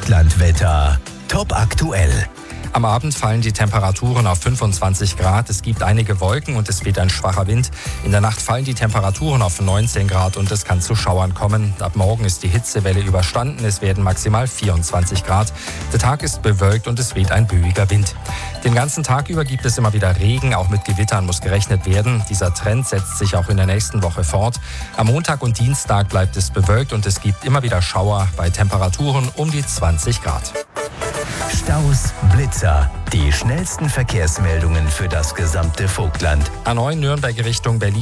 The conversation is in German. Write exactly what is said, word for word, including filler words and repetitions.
Vogtlandwetter. Top aktuell. Am Abend fallen die Temperaturen auf fünfundzwanzig Grad. Es gibt einige Wolken und es weht ein schwacher Wind. In der Nacht fallen die Temperaturen auf neunzehn Grad und es kann zu Schauern kommen. Ab morgen ist die Hitzewelle überstanden. Es werden maximal vierundzwanzig Grad. Der Tag ist bewölkt und es weht ein böiger Wind. Den ganzen Tag über gibt es immer wieder Regen. Auch mit Gewittern muss gerechnet werden. Dieser Trend setzt sich auch in der nächsten Woche fort. Am Montag und Dienstag bleibt es bewölkt und es gibt immer wieder Schauer bei Temperaturen um die zwanzig Grad. Staus, Blitzer. Die schnellsten Verkehrsmeldungen für das gesamte Vogtland. A neun Nürnberg Richtung Berlin.